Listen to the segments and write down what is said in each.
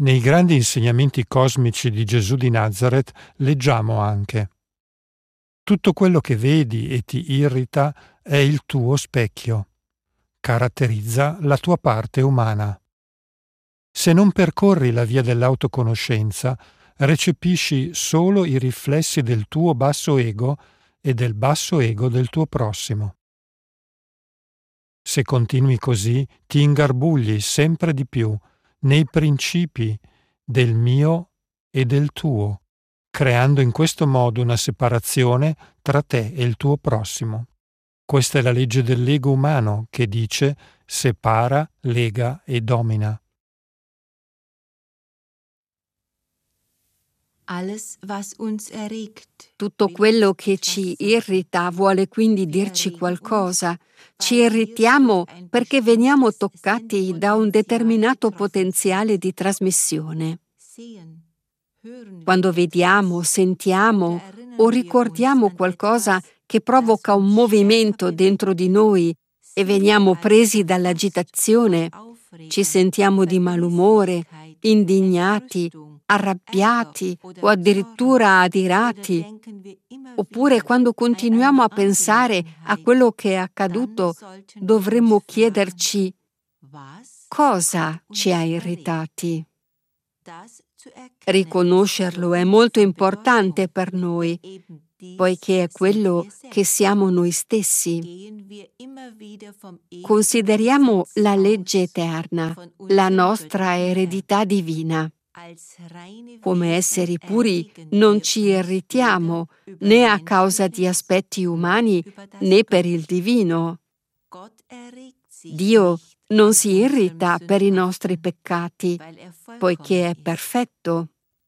Nei grandi insegnamenti cosmici di Gesù di Nazareth leggiamo anche: tutto quello che vedi e ti irrita è il tuo specchio, caratterizza la tua parte umana. Se non percorri la via dell'autoconoscenza, recepisci solo i riflessi del tuo basso ego e del basso ego del tuo prossimo. Se continui così, ti ingarbugli sempre di più nei principi del mio e del tuo, creando in questo modo una separazione tra te e il tuo prossimo. Questa è la legge dell'ego umano che dice separa, lega e domina. Tutto quello che ci irrita vuole quindi dirci qualcosa. Ci irritiamo perché veniamo toccati da un determinato potenziale di trasmissione. Quando vediamo, sentiamo o ricordiamo qualcosa che provoca un movimento dentro di noi e veniamo presi dall'agitazione, ci sentiamo di malumore, indignati, arrabbiati o addirittura adirati. Oppure quando continuiamo a pensare a quello che è accaduto, dovremmo chiederci: cosa ci ha irritati? Riconoscerlo è molto importante per noi, poiché è quello che siamo noi stessi. Consideriamo la legge eterna, la nostra eredità divina. Come esseri puri non ci irritiamo né a causa di aspetti umani né per il divino. Dio non si irrita per i nostri peccati, poiché è perfetto.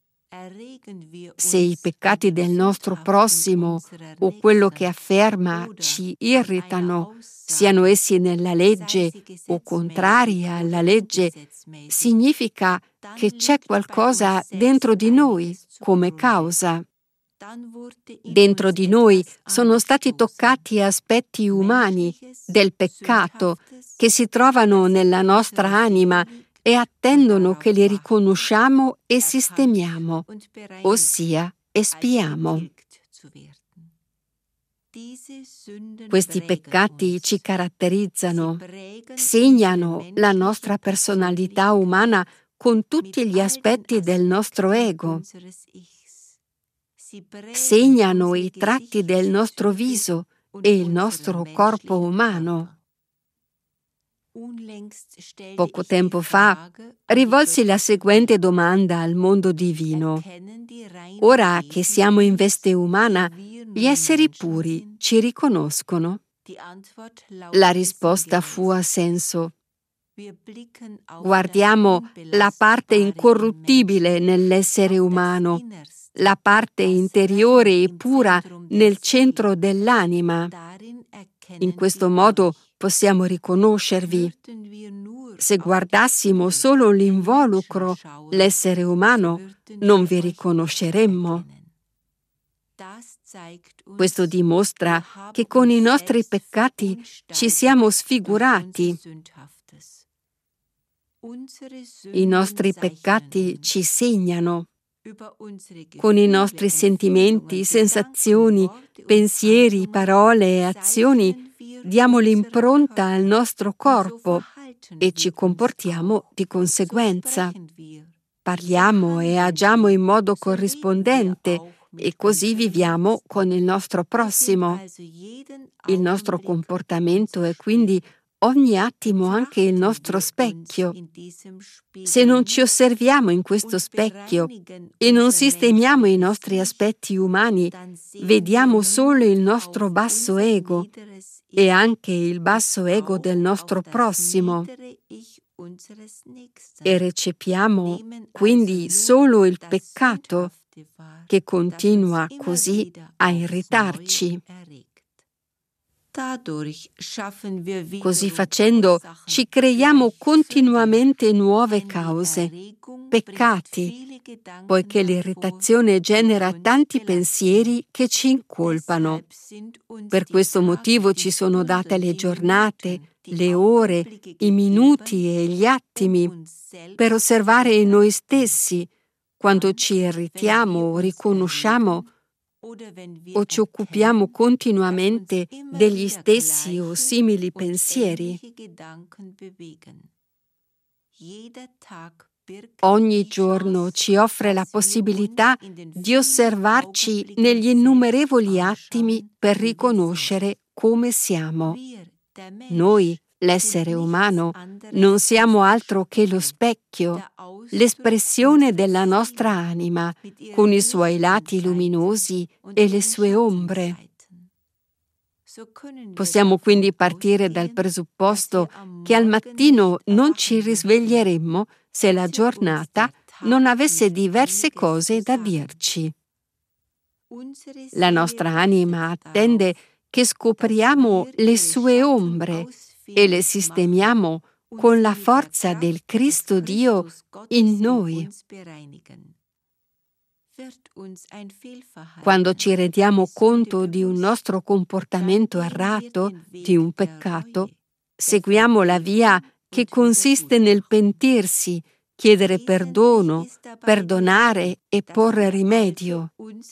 Se i peccati del nostro prossimo o quello che afferma ci irritano, siano essi nella legge o contrari alla legge, significa che c'è qualcosa dentro di noi come causa. Dentro di noi sono stati toccati aspetti umani del peccato che si trovano nella nostra anima e attendono che li riconosciamo e sistemiamo, ossia espiamo. Questi peccati ci caratterizzano, segnano la nostra personalità umana con tutti gli aspetti del nostro ego, segnano i tratti del nostro viso e il nostro corpo umano. Poco tempo fa rivolsi la seguente domanda al mondo divino: ora che siamo in veste umana, gli esseri puri ci riconoscono? La risposta fu a senso: guardiamo la parte incorruttibile nell'essere umano, la parte interiore e pura nel centro dell'anima. In questo modo possiamo riconoscervi. Se guardassimo solo l'involucro, l'essere umano, non vi riconosceremmo. Questo dimostra che con i nostri peccati ci siamo sfigurati. I nostri peccati ci segnano. Con i nostri sentimenti, sensazioni, pensieri, parole e azioni diamo l'impronta al nostro corpo e ci comportiamo di conseguenza. Parliamo e agiamo in modo corrispondente e così viviamo con il nostro prossimo. Il nostro comportamento è quindi ogni attimo anche il nostro specchio. Se non ci osserviamo in questo specchio e non sistemiamo i nostri aspetti umani, vediamo solo il nostro basso ego e anche il basso ego del nostro prossimo e recepiamo quindi solo il peccato che continua così a irritarci. Così facendo ci creiamo continuamente nuove cause, peccati, poiché l'irritazione genera tanti pensieri che ci incolpano. Per questo motivo ci sono date le giornate, le ore, i minuti e gli attimi per osservare noi stessi quando ci irritiamo o riconosciamo o ci occupiamo continuamente degli stessi o simili pensieri. Ogni giorno ci offre la possibilità di osservarci negli innumerevoli attimi per riconoscere come siamo. Noi, l'essere umano, non siamo altro che lo specchio, l'espressione della nostra anima, con i suoi lati luminosi e le sue ombre. Possiamo quindi partire dal presupposto che al mattino non ci risveglieremmo se la giornata non avesse diverse cose da dirci. La nostra anima attende che scopriamo le sue ombre e le sistemiamo con la forza del Cristo Dio in noi. Quando ci rendiamo conto di un nostro comportamento errato, di un peccato, seguiamo la via che consiste nel pentirsi, chiedere perdono, perdonare e porre rimedio.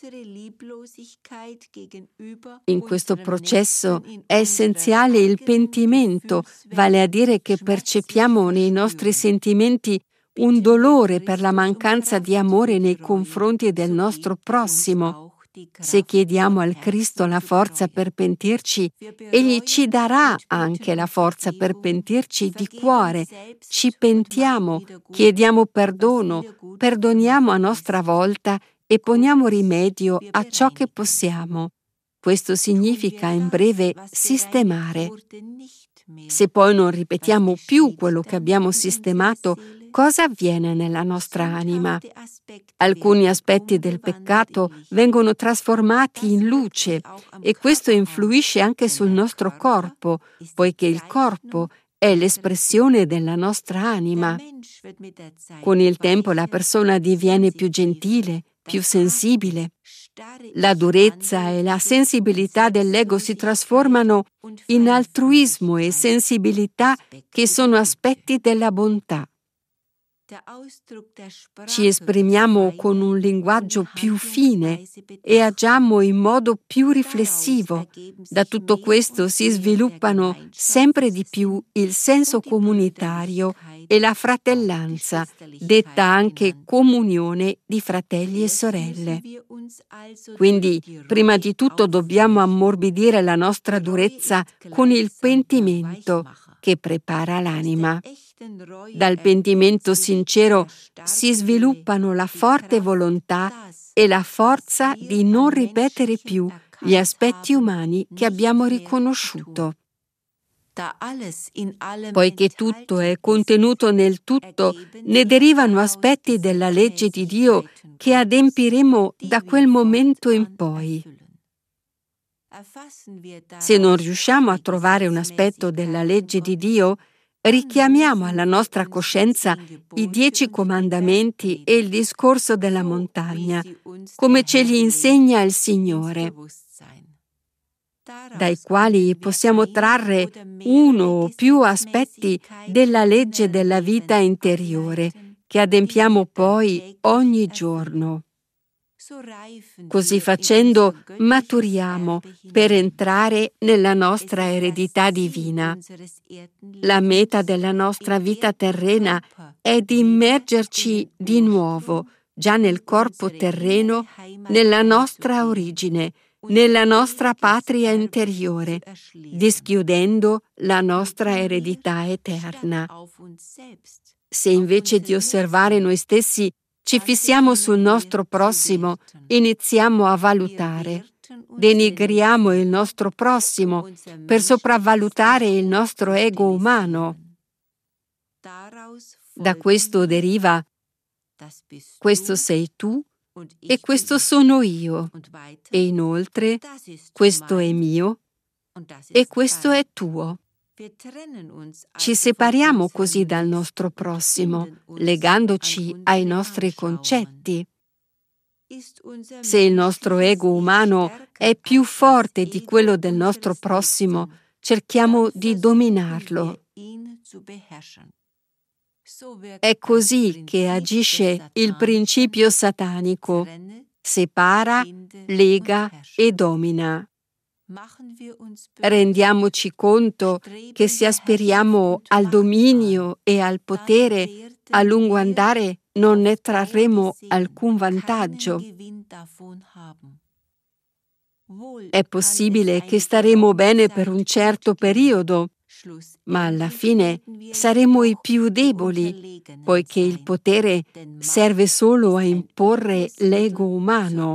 In questo processo è essenziale il pentimento, vale a dire che percepiamo nei nostri sentimenti un dolore per la mancanza di amore nei confronti del nostro prossimo. Se chiediamo al Cristo la forza per pentirci, Egli ci darà anche la forza per pentirci di cuore. Ci pentiamo, chiediamo perdono, perdoniamo a nostra volta e poniamo rimedio a ciò che possiamo. Questo significa, in breve, sistemare. Se poi non ripetiamo più quello che abbiamo sistemato, cosa avviene nella nostra anima? Alcuni aspetti del peccato vengono trasformati in luce e questo influisce anche sul nostro corpo, poiché il corpo è l'espressione della nostra anima. Con il tempo la persona diviene più gentile, più sensibile. La durezza e la sensibilità dell'ego si trasformano in altruismo e sensibilità che sono aspetti della bontà. Ci esprimiamo con un linguaggio più fine e agiamo in modo più riflessivo. Da tutto questo si sviluppano sempre di più il senso comunitario e la fratellanza, detta anche comunione di fratelli e sorelle. Quindi, prima di tutto dobbiamo ammorbidire la nostra durezza con il pentimento che prepara l'anima. Dal pentimento sincero si sviluppano la forte volontà e la forza di non ripetere più gli aspetti umani che abbiamo riconosciuto. Poiché tutto è contenuto nel tutto, ne derivano aspetti della legge di Dio che adempiremo da quel momento in poi. Se non riusciamo a trovare un aspetto della legge di Dio, richiamiamo alla nostra coscienza i 10 comandamenti e il discorso della montagna, come ce li insegna il Signore, dai quali possiamo trarre uno o più aspetti della legge della vita interiore, che adempiamo poi ogni giorno. Così facendo maturiamo per entrare nella nostra eredità divina. La meta della nostra vita terrena è di immergerci di nuovo, già nel corpo terreno, nella nostra origine, nella nostra patria interiore, dischiudendo la nostra eredità eterna. Se invece di osservare noi stessi ci fissiamo sul nostro prossimo, iniziamo a valutare. Denigriamo il nostro prossimo per sopravvalutare il nostro ego umano. Da questo deriva: questo sei tu e questo sono io. E inoltre, questo è mio e questo è tuo. Ci separiamo così dal nostro prossimo, legandoci ai nostri concetti. Se il nostro ego umano è più forte di quello del nostro prossimo, cerchiamo di dominarlo. È così che agisce il principio satanico: separa, lega e domina. Rendiamoci conto che se aspiriamo al dominio e al potere, a lungo andare non ne trarremo alcun vantaggio. È possibile che staremo bene per un certo periodo, ma alla fine saremo i più deboli, poiché il potere serve solo a imporre l'ego umano.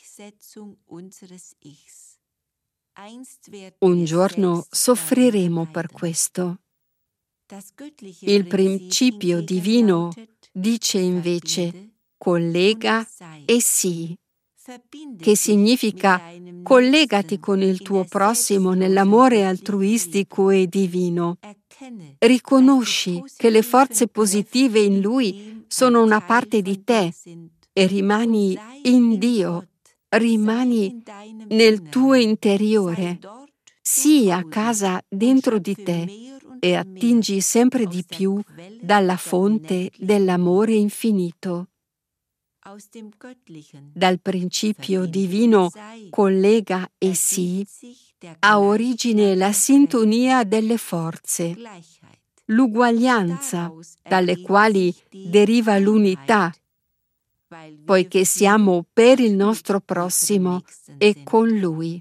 Un giorno soffriremo per questo. Il principio divino dice invece collega e sii, che significa collegati con il tuo prossimo nell'amore altruistico e divino. Riconosci che le forze positive in lui sono una parte di te e rimani in Dio, rimani nel tuo interiore, sii a casa dentro di te e attingi sempre di più dalla fonte dell'amore infinito. Dal principio divino collega e sii ha origine la sintonia delle forze, l'uguaglianza dalle quali deriva l'unità, poiché siamo per il nostro prossimo e con lui.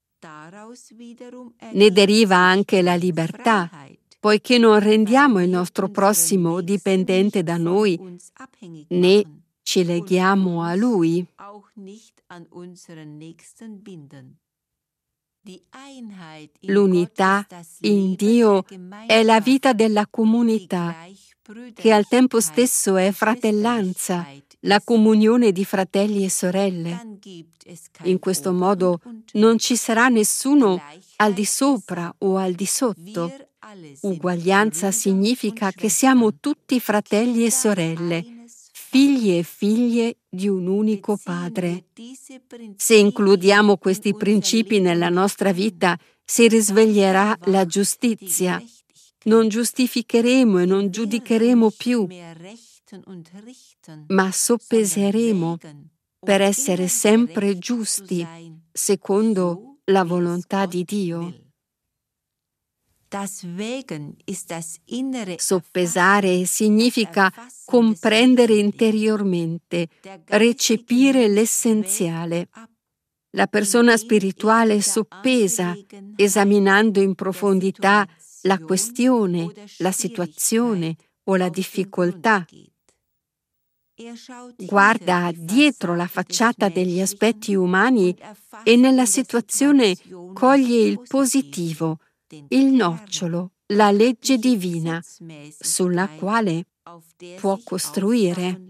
Ne deriva anche la libertà, poiché non rendiamo il nostro prossimo dipendente da noi, né ci leghiamo a lui. L'unità in Dio è la vita della comunità, che al tempo stesso è fratellanza, la comunione di fratelli e sorelle. In questo modo non ci sarà nessuno al di sopra o al di sotto. Uguaglianza significa che siamo tutti fratelli e sorelle, figli e figlie di un unico Padre. Se includiamo questi principi nella nostra vita, si risveglierà la giustizia. Non giustificheremo e non giudicheremo più, ma soppeseremo per essere sempre giusti, secondo la volontà di Dio. Soppesare significa comprendere interiormente, recepire l'essenziale. La persona spirituale soppesa, esaminando in profondità la questione, la situazione o la difficoltà. Guarda dietro la facciata degli aspetti umani e nella situazione coglie il positivo, il nocciolo, la legge divina, sulla quale può costruire.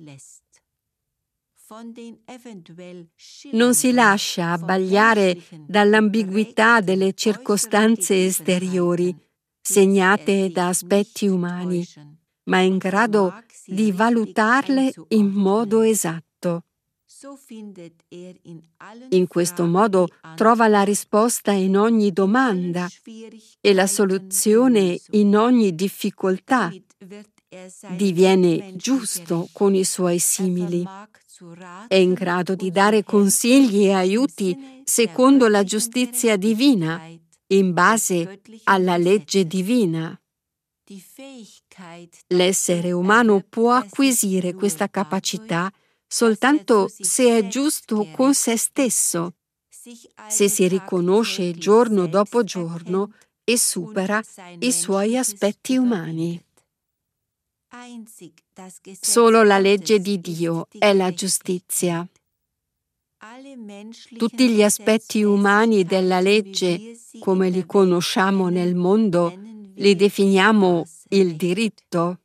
Non si lascia abbagliare dall'ambiguità delle circostanze esteriori, segnate da aspetti umani, ma è in grado di valutarle in modo esatto. In questo modo trova la risposta in ogni domanda e la soluzione in ogni difficoltà. Diviene giusto con i suoi simili. È in grado di dare consigli e aiuti secondo la giustizia divina, in base alla legge divina. L'essere umano può acquisire questa capacità soltanto se è giusto con se stesso, se si riconosce giorno dopo giorno e supera i suoi aspetti umani. Solo la legge di Dio è la giustizia. Tutti gli aspetti umani della legge, come li conosciamo nel mondo, li definiamo il diritto.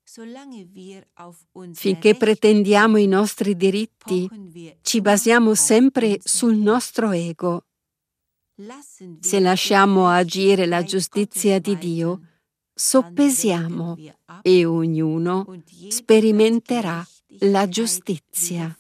Finché pretendiamo i nostri diritti, ci basiamo sempre sul nostro ego. Se lasciamo agire la giustizia di Dio, soppesiamo e ognuno sperimenterà la giustizia.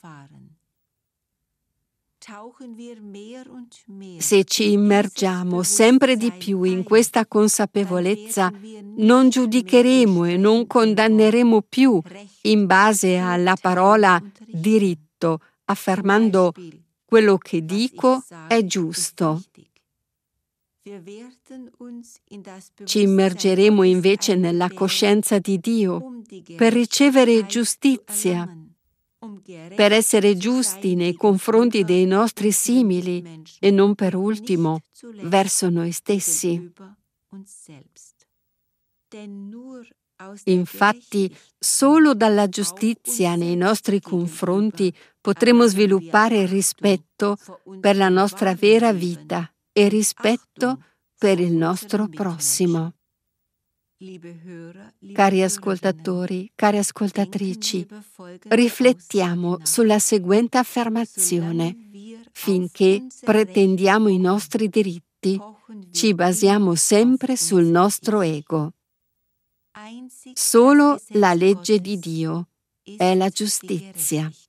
Se ci immergiamo sempre di più in questa consapevolezza, non giudicheremo e non condanneremo più in base alla parola diritto, affermando quello che dico è giusto. Ci immergeremo invece nella coscienza di Dio per ricevere giustizia, per essere giusti nei confronti dei nostri simili e non per ultimo verso noi stessi. Infatti, solo dalla giustizia nei nostri confronti potremo sviluppare rispetto per la nostra vera vita e rispetto per il nostro prossimo. Cari ascoltatori, cari ascoltatrici, riflettiamo sulla seguente affermazione. Finché pretendiamo i nostri diritti, ci basiamo sempre sul nostro ego. Solo la legge di Dio è la giustizia.